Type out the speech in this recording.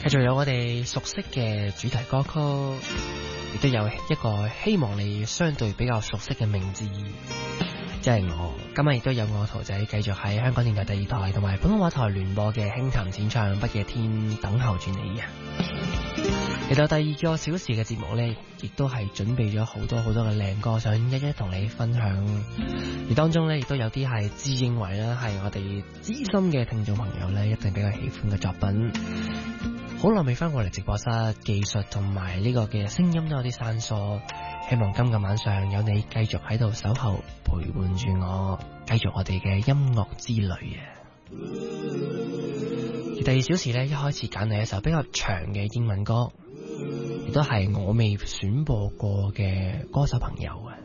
繼續有我哋熟悉嘅主題歌曲，亦都有一個希望你相對比較熟悉嘅名字，即係我。今日亦都有我徒仔繼續喺香港電台第二台同埋普通話台聯播嘅輕談淺唱不夜天等候住你啊！嚟到第二個小時嘅節目呢，亦都係準備咗好多嘅靚歌，想一一同你分享。而當中呢，亦都有啲係自認為啦，係我哋資深嘅聽眾朋友呢，一定比較喜歡嘅作品。好耐未翻過嚟直播室，技術同埋呢個嘅聲音都有啲生疏。希望今個晚上有你繼續喺度守候陪伴住我，繼續我哋嘅音樂之旅啊！而第二小時呢，一開始揀嚟一首比較長嘅英文歌，亦都係我未選播過嘅歌手朋友啊！